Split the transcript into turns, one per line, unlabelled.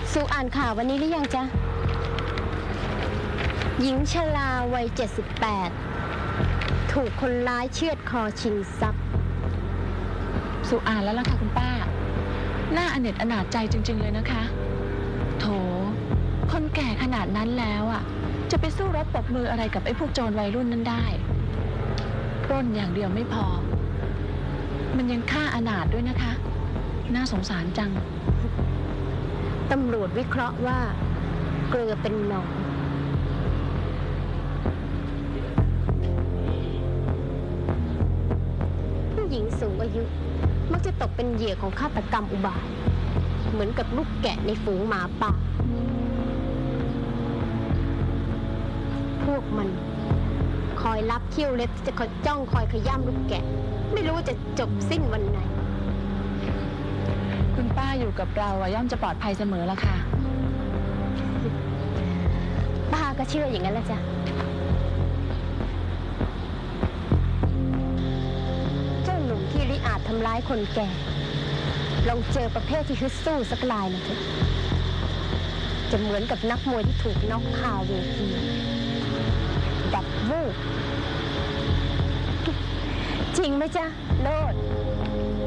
สุอ่านข่าววันนี้หรือยังจ๊ะหญิงชราวัย78ถูกคนร้ายเชือดคอชิงทรัพย์
สุอ่านแล้วล่ะค่ะคุณป้าน่าอเนจอนาจใจจริงๆเลยนะคะโถคนแก่ขนาดนั้นแล้วอ่ะจะไปสู้รบปรบมืออะไรกับไอ้พวกโจรวัยรุ่นนั้นได้ปล้นอย่างเดียวไม่พอมันยังฆ่าอนาถด้วยนะคะน่าสงสารจัง
ตำรวจวิเคราะห์ว่าเกลือเป็นหนองผู้หญิงสูงอายุมักจะตกเป็นเหยื่อของฆาตกรรมอุบาทเหมือนกับลูกแกะในฝูงหมาป่าพวกมันคอยรับเขี้ยวเล็บจะคอยจ้องคอยขย้ำลูกแกะไม่รู้ว่าจะจบสิ้นวันไหน
คุณป้าอยู่กับเราย่อมจะปลอดภัยเสมอละค่ะ
ป้าก็เชื่ออย่างนั้นแหละจ้ะเจ้าหนุ่มที่ริอาจทำร้ายคนแก่ลองเจอประเภทที่ฮึดสู้สักลายนะเถอะจะเหมือนกับนักมวยที่ถูกน็อกคาเวทีดับวูบจริงไหมจ๊ะโลด